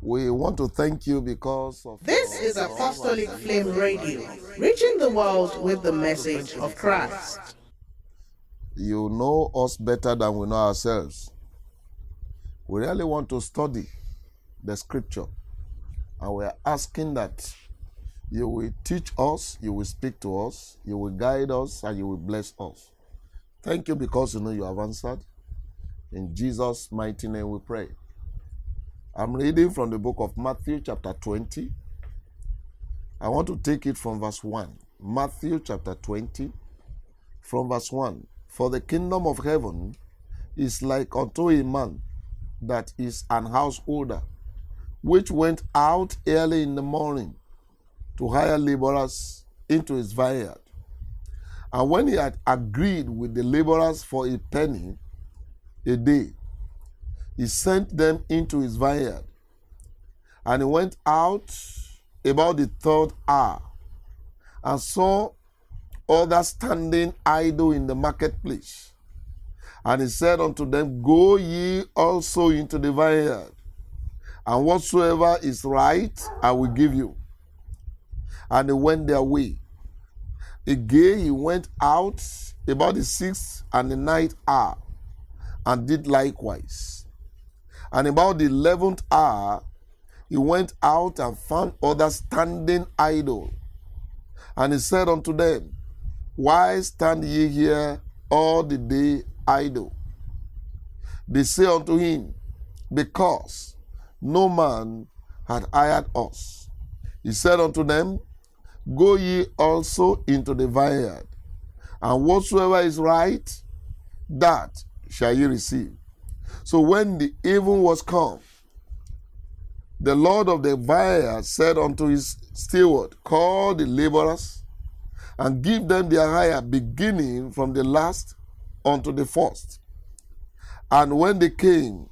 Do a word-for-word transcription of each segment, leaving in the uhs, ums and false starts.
We want to thank you because of This is Apostolic Flame Radio, reaching the world with the message of Christ. You know us better than we know ourselves. We really want to study the scripture, and we are asking that you will teach us, you will speak to us, you will guide us, and you will bless us. Thank you because you know you have answered. In Jesus' mighty name we pray. I'm reading from the book of Matthew chapter twenty. I want to take it from verse one. Matthew chapter twenty, from verse one. For the kingdom of heaven is like unto a man that is an householder, which went out early in the morning to hire laborers into his vineyard. And when he had agreed with the laborers for a penny a day, he sent them into his vineyard. And he went out about the third hour and saw others standing idle in the marketplace. And he said unto them, Go ye also into the vineyard, and whatsoever is right I will give you. And they went their way. Again he went out about the sixth and the ninth hour, and did likewise. And about the eleventh hour, he went out and found others standing idle. And he said unto them, Why stand ye here all the day idle? They say unto him, Because no man had hired us. He said unto them, Go ye also into the vineyard, and whatsoever is right, that shall ye receive. So when the even was come, the Lord of the vineyard said unto his steward, Call the laborers, and give them their hire, beginning from the last unto the first. And when they came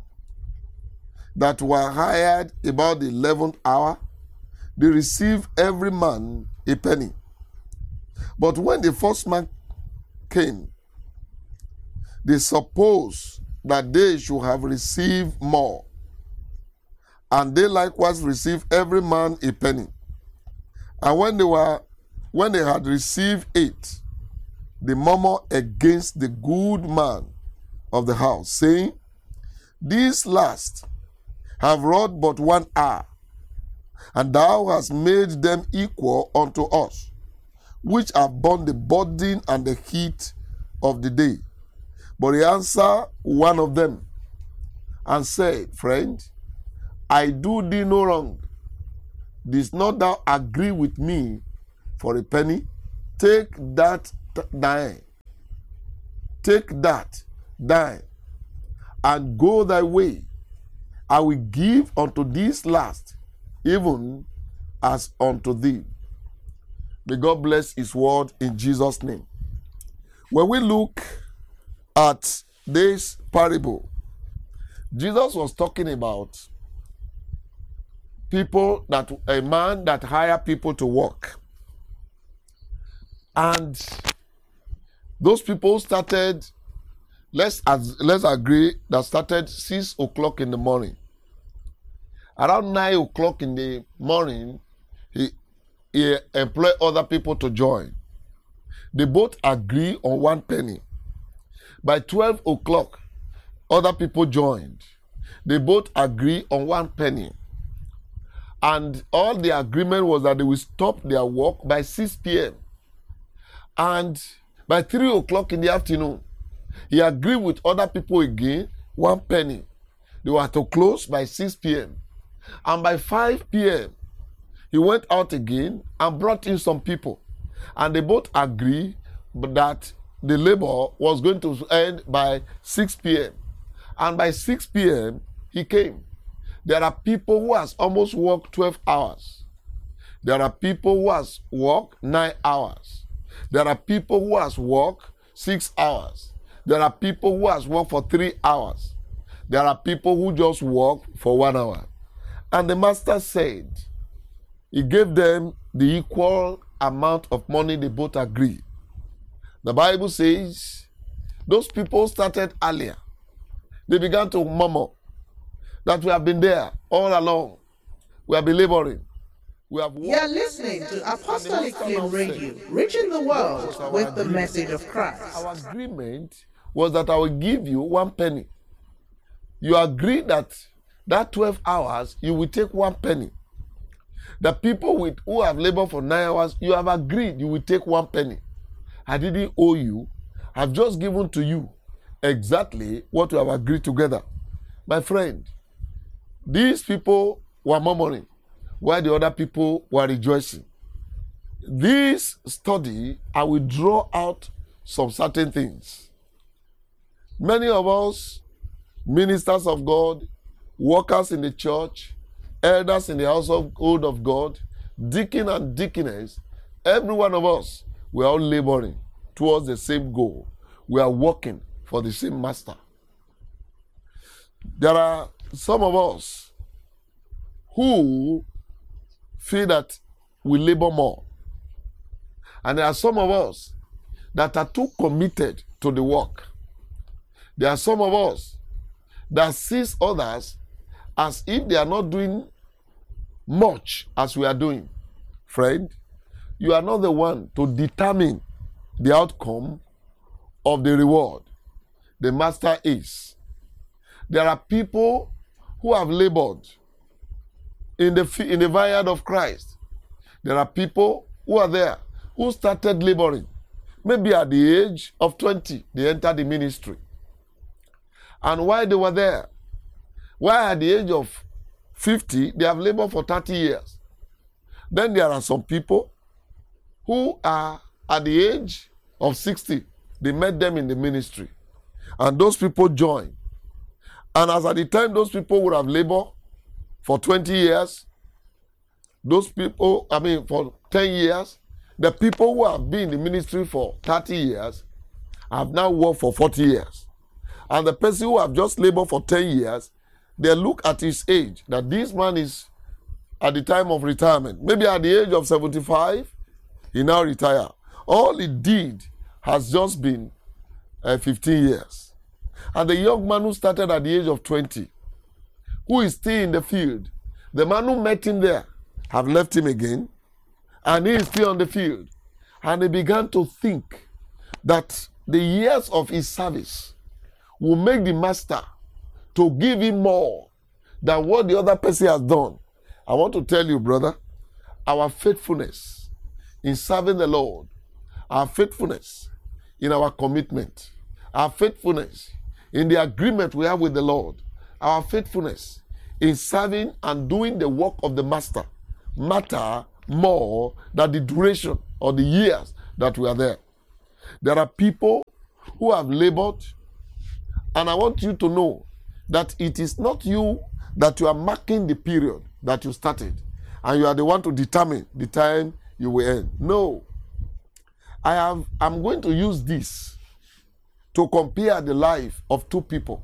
that were hired about the eleventh hour, they received every man a penny. But when the first man came, they supposed that they should have received more. And they likewise received every man a penny. And when they were when they had received it, they murmured against the good man of the house, saying, These last have wrought but one hour, and thou hast made them equal unto us, which have borne the burden and the heat of the day. But he answered one of them, and said, Friend, I do thee no wrong. Didst not thou agree with me for a penny? Take that thine. Take that thine, and go thy way. I will give unto this last, even as unto thee. May God bless his word in Jesus' name. When we look at this parable, Jesus was talking about people that a man that hire people to work. And those people started, let's let's agree, that started six o'clock in the morning. Around nine o'clock in the morning, he, he employed other people to join. They both agree on one penny. By twelve o'clock, other people joined. They both agree on one penny. And all the agreement was that they will stop their work by six p.m. And by three o'clock in the afternoon, he agreed with other people again, one penny. They were to close by six p.m. And by five p.m., he went out again and brought in some people. And they both agreed that the labor was going to end by six p.m. And by six p.m., he came. There are people who has almost worked twelve hours. There are people who has worked nine hours. There are people who has worked six hours. There are people who has worked for three hours. There are people who just work for one hour. And the master said, he gave them the equal amount of money they both agreed. The Bible says, those people started earlier. They began to murmur that we have been there all along. We have been laboring. We have You are listening to Apostolic Flame Radio, reaching the world with the message of Christ. Our agreement was that I will give you one penny. You agree that that twelve hours, you will take one penny. The people with who have labored for nine hours, you have agreed you will take one penny. I didn't owe you. I've just given to you exactly what we have agreed together. My friend, these people were murmuring while the other people were rejoicing. This study, I will draw out some certain things. Many of us, ministers of God, workers in the church, elders in the household of God, deacon and deaconess, every one of us, we are all laboring towards the same goal. We are working for the same master. There are some of us who feel that we labor more. And there are some of us that are too committed to the work. There are some of us that sees others as if they are not doing much as we are doing. Friend, you are not the one to determine the outcome of the reward. The master is. There are people who have labored in the, in the vineyard of Christ. There are people who are there who started laboring. Maybe at the age of twenty, they entered the ministry. And while they were there, while at the age of fifty, they have labored for thirty years. Then there are some people who are at the age of sixty. They met them in the ministry. And those people joined. And as at the time those people would have labored for twenty years, those people, I mean for ten years, the people who have been in the ministry for thirty years have now worked for forty years. And the person who have just labored for ten years, they look at his age, that this man is at the time of retirement. Maybe at the age of seventy-five, he now retire. All he did has just been uh, fifteen years. And the young man who started at the age of twenty, who is still in the field, the man who met him there have left him again, and he is still on the field. And he began to think that the years of his service will make the master to give him more than what the other person has done. I want to tell you, brother, our faithfulness in serving the Lord, our faithfulness in our commitment, our faithfulness in the agreement we have with the Lord, our faithfulness in serving and doing the work of the master matter more than the duration or the years that we are there. There are people who have labored, and I want you to know that it is not you that you are marking the period that you started, and you are the one to determine the time you will end. No. I have, I'm going to use this to compare the life of two people.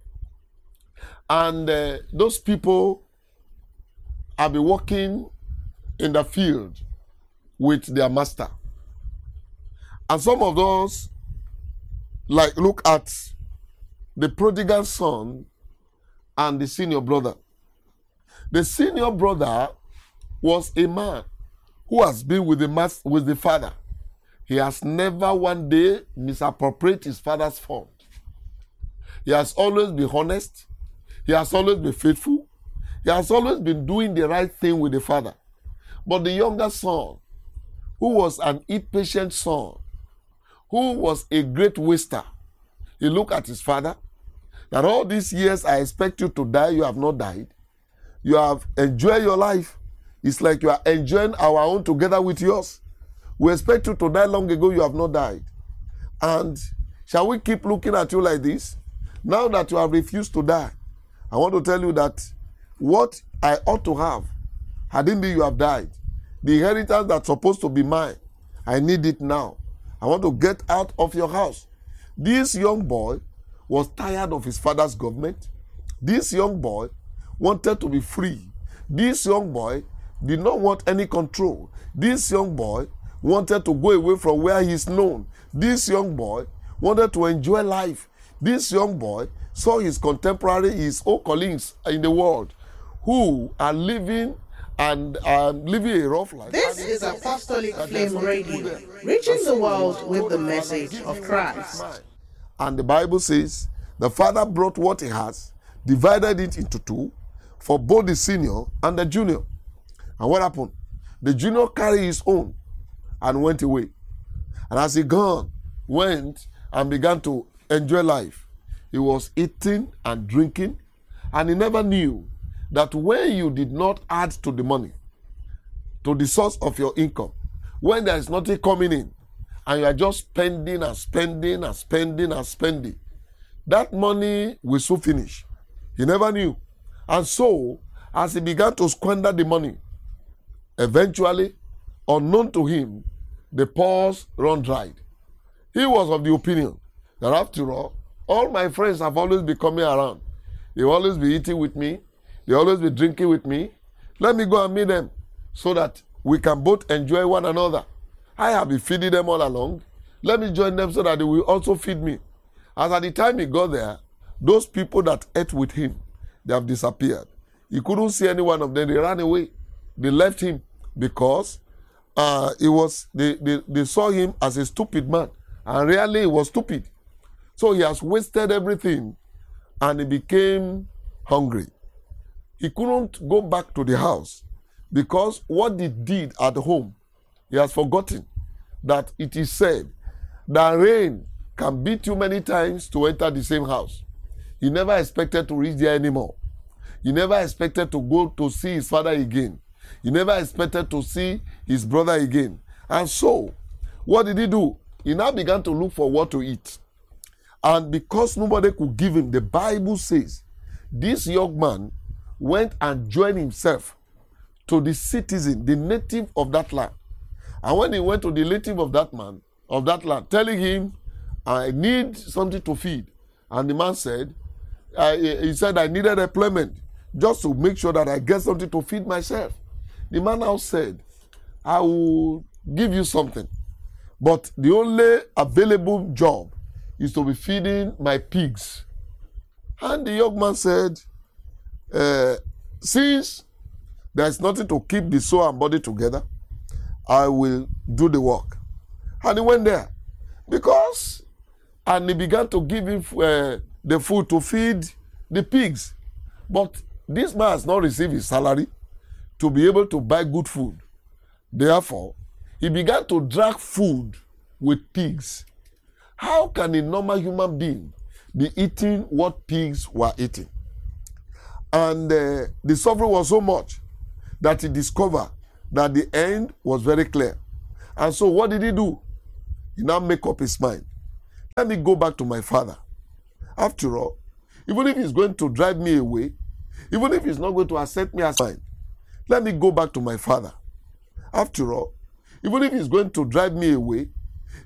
And uh, those people have been working in the field with their master. And some of those, like, look at the prodigal son and the senior brother. The senior brother was a man who has been with the mas- with the father. He has never one day misappropriated his father's fund. He has always been honest. He has always been faithful. He has always been doing the right thing with the father. But the younger son, who was an impatient son, who was a great waster, he looked at his father, that all these years I expect you to die, you have not died. You have enjoyed your life. It's like you are enjoying our own together with yours. We expect you to die long ago, you have not died. And shall we keep looking at you like this? Now that you have refused to die, I want to tell you that what I ought to have, hadn't been you have died, the inheritance that's supposed to be mine, I need it now. I want to get out of your house. This young boy was tired of his father's government. This young boy wanted to be free. This young boy did not want any control. This young boy wanted to go away from where he is known. This young boy wanted to enjoy life. This young boy saw his contemporary, his old colleagues in the world, who are living and are living a rough life. This is Apostolic Flame Radio, reaching the world with the message of Christ. And the Bible says, the father brought what he has, divided it into two, for both the senior and the junior. And what happened? The junior carried his own and went away. And as he gone, went and began to enjoy life. He was eating and drinking, and he never knew that when you did not add to the money, to the source of your income, when there is nothing coming in, and you are just spending and spending and spending and spending, that money will soon finish. He never knew. And so, as he began to squander the money, eventually, unknown to him, the purse run dried. He was of the opinion that after all, all my friends have always been coming around. They will always be eating with me. They will always be drinking with me. Let me go and meet them so that we can both enjoy one another. I have been feeding them all along. Let me join them so that they will also feed me. As at the time he got there, those people that ate with him, they have disappeared. He couldn't see any one of them. They ran away. They left him because uh, it was they, they, they saw him as a stupid man. And really he was stupid. So he has wasted everything and he became hungry. He couldn't go back to the house because what he did at home, he has forgotten that it is said that rain can beat you many times to enter the same house. He never expected to reach there anymore. He never expected to go to see his father again. He never expected to see his brother again. And so, what did he do? He now began to look for what to eat. And because nobody could give him, the Bible says, this young man went and joined himself to the citizen, the native of that land. And when he went to the native of that man, of that land, telling him, I need something to feed. And the man said, uh, he said, I needed employment just to make sure that I get something to feed myself. The man now said, I will give you something, but the only available job is to be feeding my pigs. And the young man said, uh, since there is nothing to keep the soul and body together, I will do the work. And he went there. Because, and he began to give him uh, the food to feed the pigs. But this man has not received his salary to be able to buy good food. Therefore, he began to drag food with pigs. How can a normal human being be eating what pigs were eating? And uh, the suffering was so much that he discovered that the end was very clear. And so what did he do? He now made up his mind. Let me go back to my father. After all, even if he's going to drive me away, even if he's not going to accept me as mine, let me go back to my father. After all, even if he's going to drive me away,